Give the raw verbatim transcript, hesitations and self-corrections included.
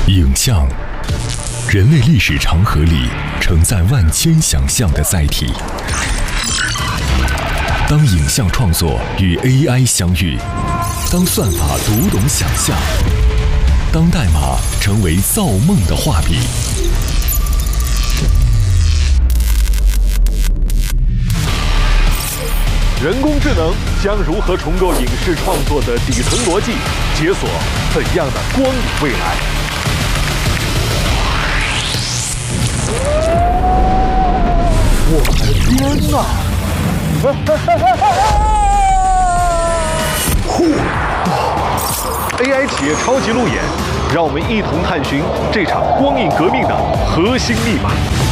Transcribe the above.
影像，人类历史长河里承载万千想象的载体。当影像创作与 A I 相遇，当算法读懂想象，当代码成为造梦的画笔。 人工智能将如何重构影视创作的底层逻辑，解锁怎样的光影未来？我的天哪！呼！A I 企业超级路演，让我们一同探寻这场光影革命的核心密码。